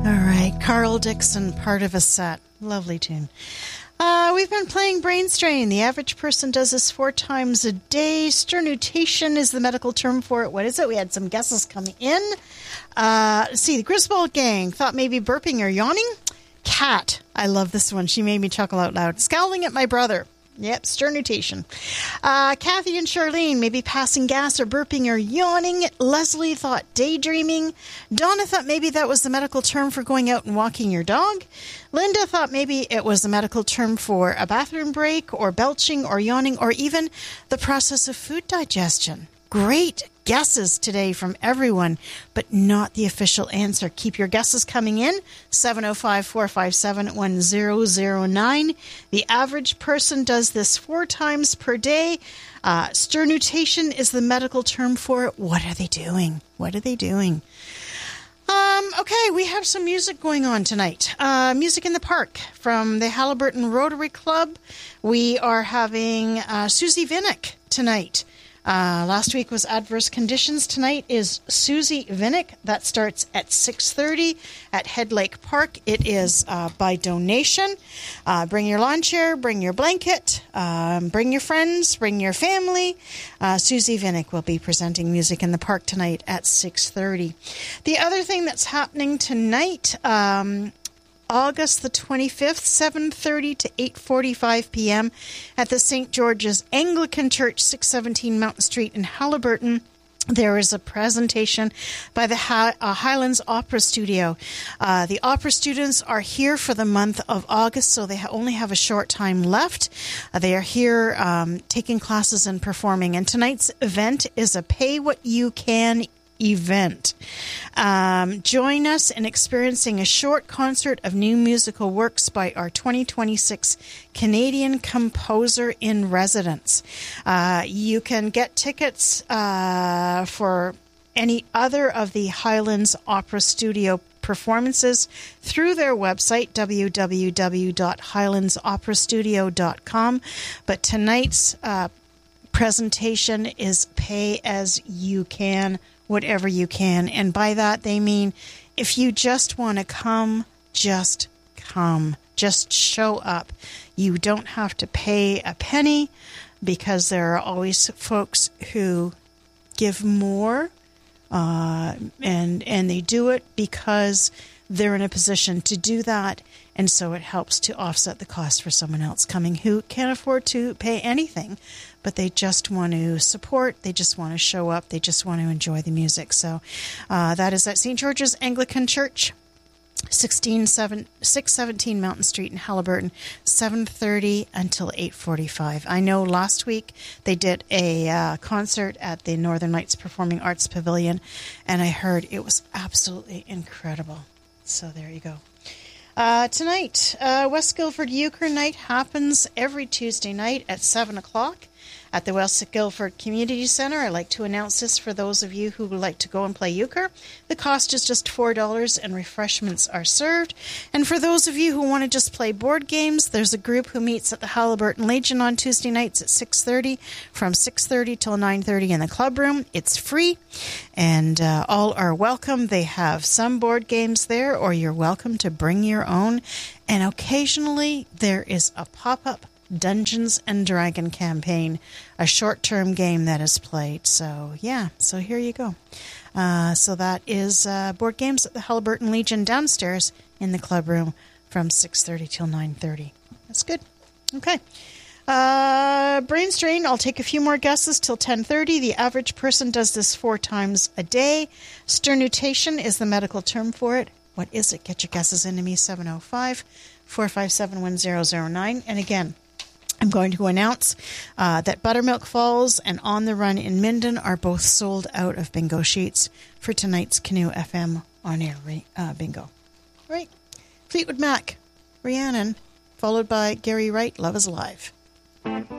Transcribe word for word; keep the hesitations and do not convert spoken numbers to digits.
right, Carl Dixon, Part of a Set. Lovely tune. Uh, we've been playing Brain Strain. The average person does this four times a day. Sternutation is the medical term for it. What is it? We had some guesses coming in. Uh, let's see, the Griswold Gang thought maybe burping or yawning. Cat. I love this one. She made me chuckle out loud. Scowling at my brother. Yep, sternutation. Uh, Kathy and Charlene, maybe passing gas or burping or yawning. Leslie thought daydreaming. Donna thought maybe that was the medical term for going out and walking your dog. Linda thought maybe it was the medical term for a bathroom break or belching or yawning or even the process of food digestion. Great guesses today from everyone, but not the official answer. Keep your guesses coming in. seven oh five, four five seven, one oh oh nine. The average person does this four times per day. Uh, sternutation is the medical term for it. What are they doing? What are they doing? Um, okay, we have some music going on tonight. Uh, music in the Park from the Haliburton Rotary Club. We are having uh, Susie Vinnick tonight. Uh, last week was Adverse Conditions. Tonight is Susie Vinnick. That starts at six thirty at Head Lake Park. It is uh, by donation. Uh, bring your lawn chair, bring your blanket, um, bring your friends, bring your family. Uh, Susie Vinnick will be presenting Music in the Park tonight at six thirty. The other thing that's happening tonight, um, August the twenty-fifth, seven thirty to eight forty-five p.m. at the Saint George's Anglican Church, six seventeen Mountain Street in Haliburton. There is a presentation by the Hi- uh, Highlands Opera Studio. Uh, the opera students are here for the month of August, so they ha- only have a short time left. Uh, they are here um, taking classes and performing. And tonight's event is a pay what you can event. Um, join us in experiencing a short concert of new musical works by our twenty twenty-six Canadian composer in residence. Uh, you can get tickets uh, for any other of the Highlands Opera Studio performances through their website, w w w dot highlands opera studio dot com. But tonight's uh, presentation is pay as you can, whatever you can. And by that, they mean if you just want to come, just come. Just show up. You don't have to pay a penny because there are always folks who give more uh, and and they do it because they're in a position to do that. And so it helps to offset the cost for someone else coming who can't afford to pay anything, but they just want to support, they just want to show up, they just want to enjoy the music. So uh, that is at Saint George's Anglican Church, sixteen seven, six seventeen Mountain Street in Haliburton, seven thirty until eight forty-five. I know last week they did a uh, concert at the Northern Lights Performing Arts Pavilion, and I heard it was absolutely incredible. So there you go. Uh, tonight, uh, West Guildford Euchre Night happens every Tuesday night at seven o'clock at the West Guildford Community Centre. I'd like to announce this for those of you who would like to go and play euchre. The cost is just four dollars and refreshments are served. And for those of you who want to just play board games, there's a group who meets at the Haliburton Legion on Tuesday nights at six thirty, from six thirty till nine thirty in the club room. It's free, and uh, all are welcome. They have some board games there, or you're welcome to bring your own. And occasionally there is a pop-up Dungeons and Dragon campaign, a short-term game that is played. So, yeah, so here you go. Uh, so that is uh, board games at the Haliburton Legion downstairs in the club room from six thirty till nine thirty. That's good. Okay. Uh, brain strain, I'll take a few more guesses till ten thirty. The average person does this four times a day. Sternutation is the medical term for it. What is it? Get your guesses into me, seven oh five, four five seven, one oh oh nine. And again, I'm going to announce uh, that Buttermilk Falls and On the Run in Minden are both sold out of bingo sheets for tonight's Canoe F M on-air uh, bingo. All right. Fleetwood Mac, Rhiannon, followed by Gary Wright, Love is Alive.